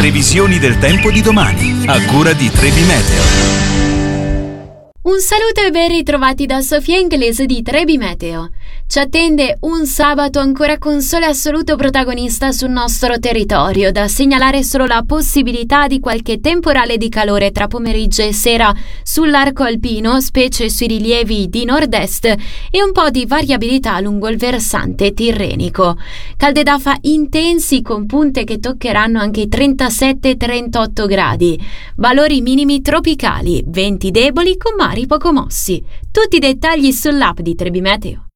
previsioni del tempo di domani, a cura di Trebi Meteo. Un saluto e ben ritrovati da Sofia Inglese di Trebi Meteo. Ci attende un sabato ancora con sole assoluto protagonista sul nostro territorio, da segnalare solo la possibilità di qualche temporale di calore tra pomeriggio e sera sull'arco alpino, specie sui rilievi di nord-est, e un po' di variabilità lungo il versante tirrenico. Calde d'afa intensi con punte che toccheranno anche i 37-38 gradi, valori minimi tropicali, venti deboli con mari poco mossi. Tutti i dettagli sull'app di Trebi Meteo.